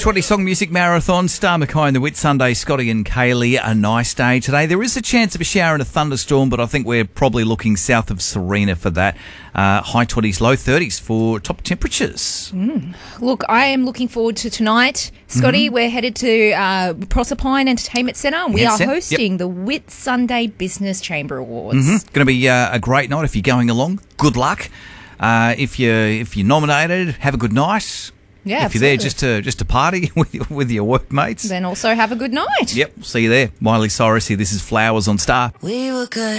20 Song Music Marathon, Star Mackay and the Whit Sunday, Scotty and Kaylee, a nice day today. There is a chance of a shower and a thunderstorm, but I think we're probably looking south of Serena for that. High 20s, low 30s for top temperatures. Look, I am looking forward to tonight. Scotty, we're headed to Proserpine Entertainment Centre and we are hosting the Whit Sunday Business Chamber Awards. Going to be a great night if you're going along. Good luck. If you're nominated, have a good night. Yeah, if you're there just to party with your workmates, then also have a good night. Yep, see you there. Miley Cyrus here. This is Flowers on Star. We were good.